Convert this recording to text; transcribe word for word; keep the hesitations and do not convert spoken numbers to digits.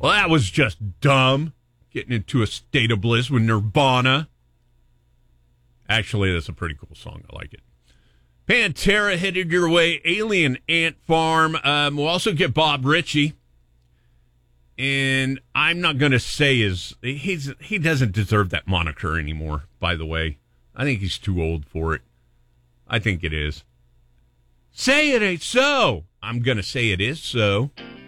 Well, that was just dumb. Getting into a state of bliss with Nirvana. Actually, that's a pretty cool song. I like it. Pantera headed your way. Alien Ant Farm. Um, we'll also get Bob Ritchie. And I'm not going to say his... He's, he doesn't deserve that moniker anymore, by the way. I think he's too old for it. I think it is. Say it ain't so. I'm going to say it is so.